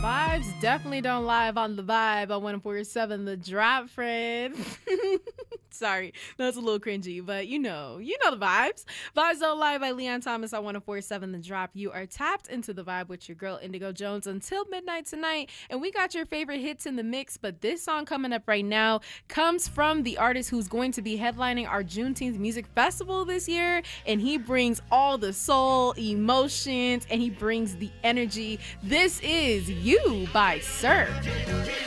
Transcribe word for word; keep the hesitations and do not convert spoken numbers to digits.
vibes definitely don't lie on the vibe on one forty-seven The Drop, friend. Sorry, that's a little cringy, but you know, you know the vibes. Vibes Don't Lie by Leon Thomas on one forty-seven The Drop. You are tapped into the vibe with your girl Indigo Jones until midnight tonight, and we got your favorite hits in the mix, but this song coming up right now comes from the artist who's going to be headlining our Juneteenth Music Festival this year, and he brings all the soul, emotions, and he brings the energy. This is You by Sir.